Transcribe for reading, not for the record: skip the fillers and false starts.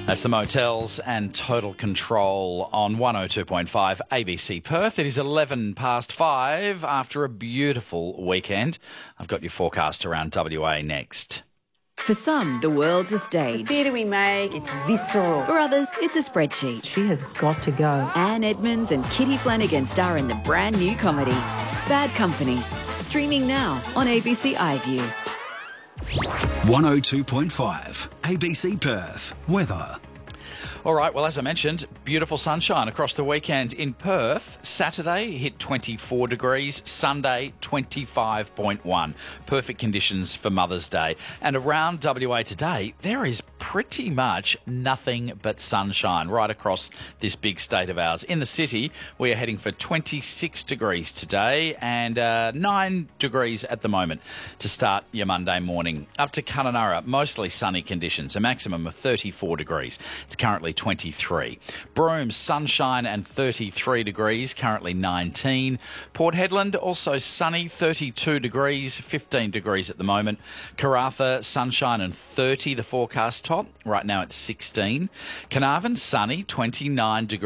That's the Motels and Total Control on 102.5 ABC Perth. It is 11 past 5 after a beautiful weekend. I've got your forecast around WA next. For some, the world's a stage. The theatre we make, it's visceral. For others, it's a spreadsheet. She has got to go. Anne Edmonds and Kitty Flanagan star in the brand new comedy, Bad Company. Streaming now on ABC iView. 102.5 ABC Perth. Weather. All right, well, as I mentioned, beautiful sunshine across the weekend in Perth. Saturday hit 24 degrees, Sunday 25.1. Perfect conditions for Mother's Day. And around WA today, there is pretty much nothing but sunshine right across this big state of ours. In the city, we are heading for 26 degrees today and 9 degrees at the moment to start your Monday morning. Up to Kununurra, mostly sunny conditions, a maximum of 34 degrees. It's currently 23. Broome, sunshine and 33 degrees, currently 19. Port Hedland, also sunny, 32 degrees, 15 degrees at the moment. Karratha, sunshine and 30, the forecast top. Right now it's 16. Carnarvon, sunny, 29 degrees.